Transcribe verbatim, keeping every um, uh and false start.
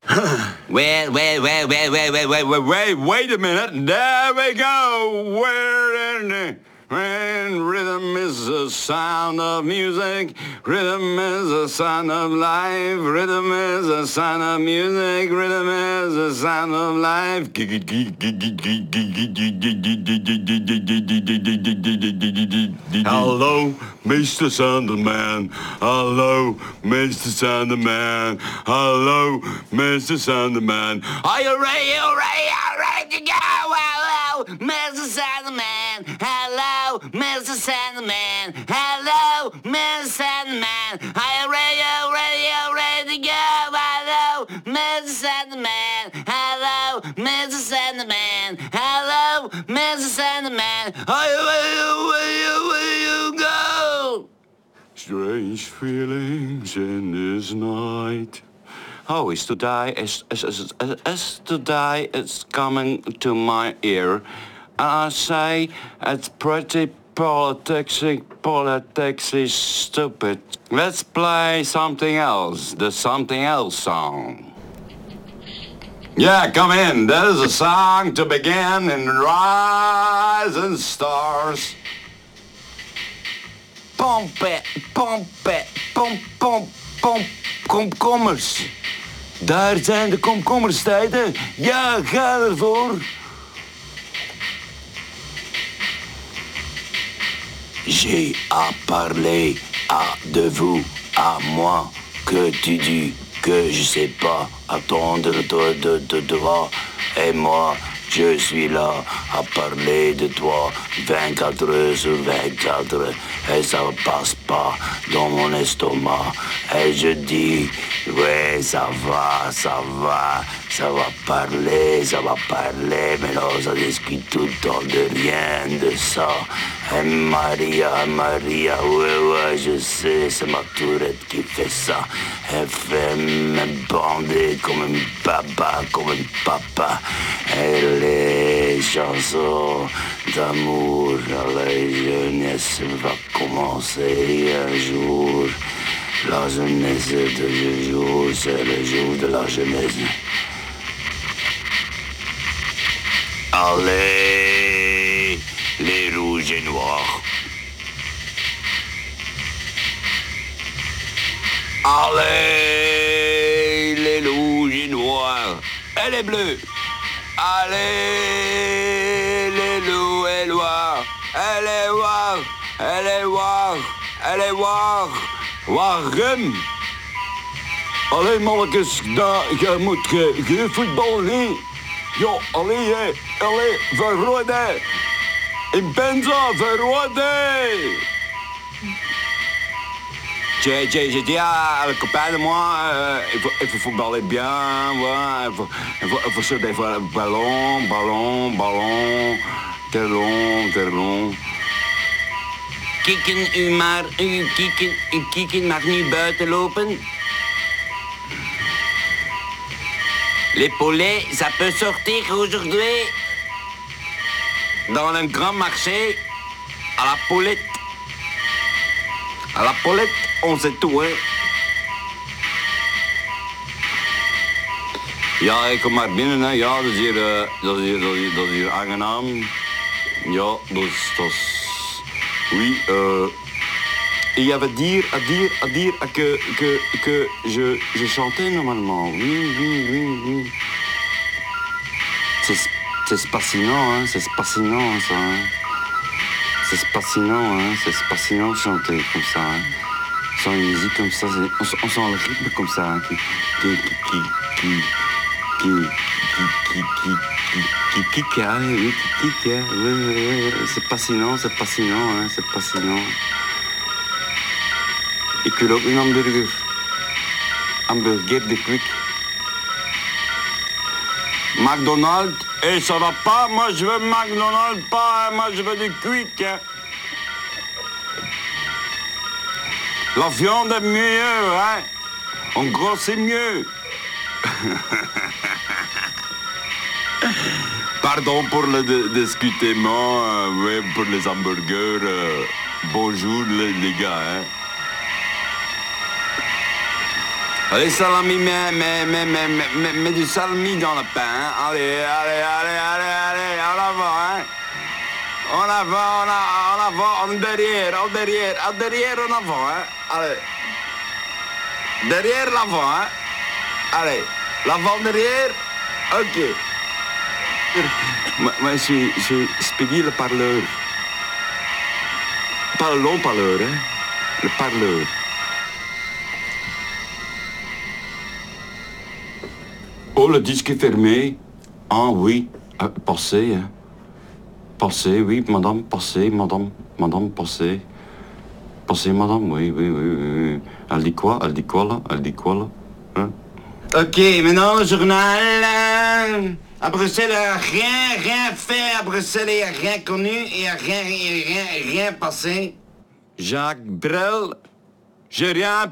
Well, well, well, well, well, well, well, well, wait, wait a minute. There we go. Where in the... When rhythm is the sound of music, rhythm is the sound of life, rhythm is the sound of music, rhythm is the sound of life. Hello, Mister Sandman. Hello, Mister Sandman. Hello, Mister Sandman. Are you ready? You ready? You ready to go? Hello, Mister Sandman. Hello, Mister Sandman. Hello, Mister Sandman. Are you ready? You ready? You ready to go? Hello, Mister Sandman. Hello, Mister Sandman. Hello, Mister Sandman. Are you ready? Where you, where you go? Strange feelings in this night. Oh, is to die, is, is, is, is, is to die, it's coming to my ear. And I say, it's pretty politics, politics is stupid. Let's play something else, the something else song. Yeah, come in, that is a song to begin in Rising Stars. Pomp it, pomp it, pomp, pomp, pomp, komkommers. Daar zijn de komkommerstijden. Ja, ga ervoor. J'ai à parler à de vous, à moi, que tu dis que je sais pas attendre de, de, de toi. Et moi, je suis là à parler de toi vingt-quatre heures sur vingt-quatre. Et ça passe pas dans mon estomac. Et je dis, ouais, ça va, ça va, ça va parler, ça va parler. Mais là, ça discute tout le temps de rien de ça. Et Maria, Maria, ouais, ouais, je sais, c'est ma tourette qui fait ça. Elle fait me bander comme un papa, comme un papa. Et les chansons d'amour à la jeunesse va commencer un jour. La jeunesse de ce jour, c'est le jour de la jeunesse. Allez, les rouges et noirs. Allez, les rouges et noirs. Et les bleus. Allez, les loups et noirs. Et les noirs. Et les noirs. Et les noirs. Waarom? Allee, mannetjes, daar, je moet ge, ge voetbal niet. Ja, allee, hè. Allee, verrode. Ik ben zo verrode. J'ai, j'ai, j'ai dit à le copain de moi, euh, il, faut, il faut footballer bien, ouais, il faut, il faut, il faut se défendre le ballon, ballon, ballon, te long, te long. Kieken u maar, u kieken, u kieken mag nu buiten lopen. Les poulets, ça peut sortir aujourd'hui dans un grand marché à la poulette. À la poulette, on sait tout, hè. Ja, ik kom maar binnen, hè. Ja, dat is hier, uh, dat is hier, dat is hier, dat is hier aangenaam. Ja, dat is, dat is... Oui, euh... Et il y avait à dire, à dire, à dire que, que, que je, je chantais normalement. Oui, oui, oui, oui. C'est, c'est fascinant, hein, c'est fascinant, ça, hein. C'est fascinant, hein, c'est fascinant de chanter comme ça, hein. Sans une musique comme ça, c'est, on, on sent le rythme comme ça, hein, qui, qui, qui, qui, qui, qui, qui, qui, qui, qui, qui, ah, oui, qui, qui, qui, oui, oui, oui, c'est fascinant, c'est fascinant, hein, c'est fascinant. Ik wil ook een hamburger. Hamburger de Quick. McDonald's, et ça va pas, moi je veux McDonald's pas, hein, moi je veux du Quick. Hein. La viande est mieux, hein. En gros c'est mieux. Pardon pour le discutement, euh, ouais, pour les hamburgers. Euh, bonjour les, les gars, hein. Allez, salami, mets, mets, mets, mets, mets, mets du salami dans le pain. Hein. Allez, allez, allez, allez, allez, en avant, hein. En avant, en, en avant, en derrière, en derrière, en derrière, en avant, hein. Allez. Derrière, l'avant, hein. Allez, l'avant, derrière. Ok. Moi, moi je, je expédie le parleur. Pas le long parleur, hein. Le parleur. Oh, le disque est fermé. Ah oui, euh, passez, hein. Passez, oui, madame, passez, madame, madame, passez. Passez, madame, oui, oui, oui, oui. Elle dit quoi? Elle dit quoi, là? Elle dit quoi, là? Hein? Ok, maintenant, le journal. À Bruxelles, rien, rien fait. À Bruxelles, il n'y a rien connu, il n'y a rien, rien, rien passé. Jacques Brel, j'ai rien